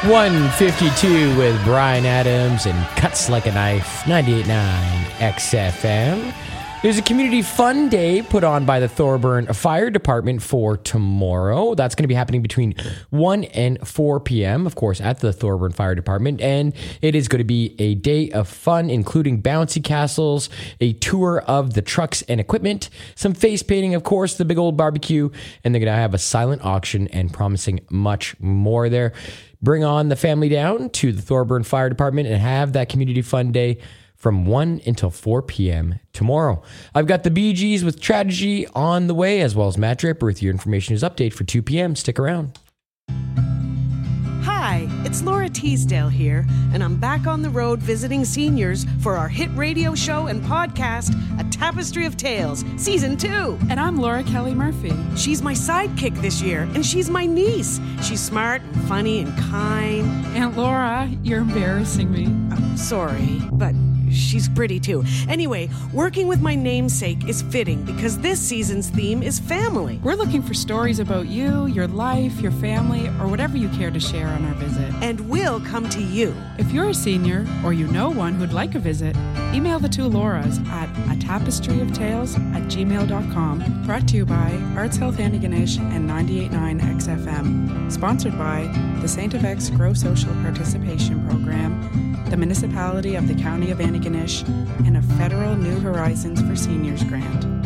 152 with Brian Adams and Cuts Like a Knife, 98.9 XFM. There's a community fun day put on by the Thorburn Fire Department for tomorrow. That's going to be happening between 1 and 4 p.m., of course, at the Thorburn Fire Department. And it is going to be a day of fun, including bouncy castles, a tour of the trucks and equipment, some face painting, of course, the big old barbecue, and they're going to have a silent auction and promising much more there. Bring on the family down to the Thorburn Fire Department and have that community fun day from 1 until 4 p.m. tomorrow. I've got the Bee Gees with Tragedy on the way, as well as Matt Draper with your information news update for 2 p.m. Stick around. Hi, it's Laura Teasdale here, and I'm back on the road visiting seniors for our hit radio show and podcast, A Tapestry of Tales, Season 2. And I'm Laura Kelly Murphy. She's my sidekick this year, and she's my niece. She's smart and funny and kind. Aunt Laura, you're embarrassing me. Sorry, but she's pretty too. Anyway, working with my namesake is fitting because this season's theme is family. We're looking for stories about you, your life, your family, or whatever you care to share on our visit. And we'll come to you. If you're a senior or you know one who'd like a visit, email the two Lauras at atapestryofTales@gmail.com. Brought to you by Arts Health Antigonish and 98.9 XFM. Sponsored by the St. FX Grow Social Participation Program, the Municipality of the County of Antigonish, and a federal New Horizons for Seniors grant.